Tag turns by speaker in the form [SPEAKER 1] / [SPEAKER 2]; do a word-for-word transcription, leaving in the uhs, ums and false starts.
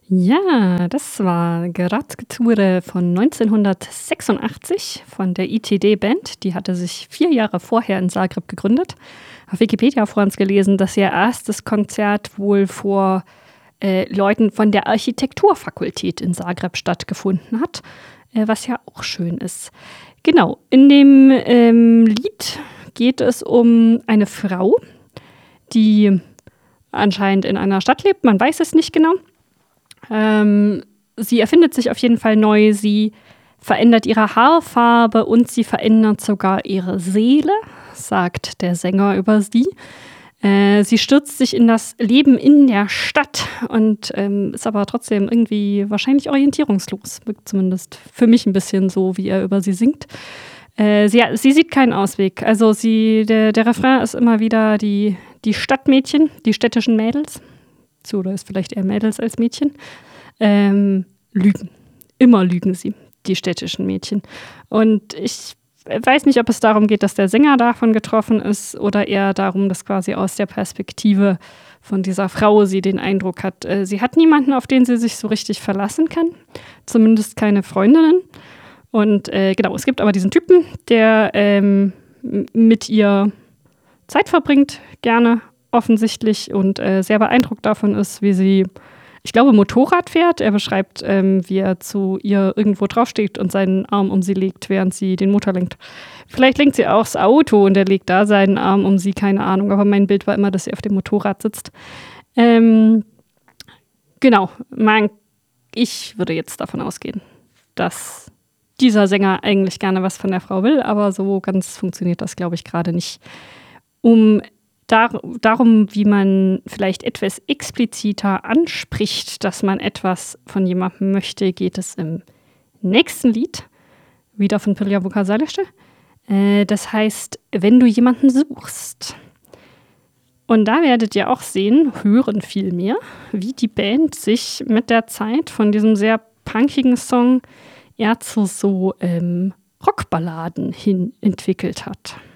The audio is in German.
[SPEAKER 1] Ja, das war Gradskture von neunzehnhundertsechsundachtzig von der I T D-Band. Die hatte sich vier Jahre vorher in Zagreb gegründet. Auf Wikipedia vor uns gelesen, dass ihr erstes Konzert wohl vor äh, Leuten von der Architekturfakultät in Zagreb stattgefunden hat, äh, was ja auch schön ist. Genau, in dem ähm, Lied geht es um eine Frau, die anscheinend in einer Stadt lebt, man weiß es nicht genau. Ähm, sie erfindet sich auf jeden Fall neu, sie verändert ihre Haarfarbe und sie verändert sogar ihre Seele, sagt der Sänger über sie. Äh, sie stürzt sich in das Leben in der Stadt und ähm, ist aber trotzdem irgendwie wahrscheinlich orientierungslos, wirkt zumindest für mich ein bisschen so, wie er über sie singt. Äh, sie, sie sieht keinen Ausweg. Also sie, der, der Refrain ist immer wieder die, die Stadtmädchen, die städtischen Mädels. So, oder ist vielleicht eher Mädels als Mädchen, ähm, lügen. Immer lügen sie, die städtischen Mädchen. Und ich weiß nicht, ob es darum geht, dass der Sänger davon getroffen ist oder eher darum, dass quasi aus der Perspektive von dieser Frau sie den Eindruck hat, äh, sie hat niemanden, auf den sie sich so richtig verlassen kann. Zumindest keine Freundinnen. Und äh, genau, es gibt aber diesen Typen, der ähm, mit ihr Zeit verbringt, gerne offensichtlich und äh, sehr beeindruckt davon ist, wie sie, ich glaube, Motorrad fährt. Er beschreibt, ähm, wie er zu ihr irgendwo draufsteht und seinen Arm um sie legt, während sie den Motor lenkt. Vielleicht lenkt sie auch das Auto und er legt da seinen Arm um sie, keine Ahnung. Aber mein Bild war immer, dass sie auf dem Motorrad sitzt. Ähm, genau, man, ich würde jetzt davon ausgehen, dass dieser Sänger eigentlich gerne was von der Frau will, aber so ganz funktioniert das, glaube ich, gerade nicht. Um Dar- darum, wie man vielleicht etwas expliziter anspricht, dass man etwas von jemandem möchte, geht es im nächsten Lied, wieder von Pirja Vukasalește. Äh, das heißt, wenn du jemanden suchst. Und da werdet ihr auch sehen, hören vielmehr, wie die Band sich mit der Zeit von diesem sehr punkigen Song eher zu so ähm, Rockballaden hin entwickelt hat.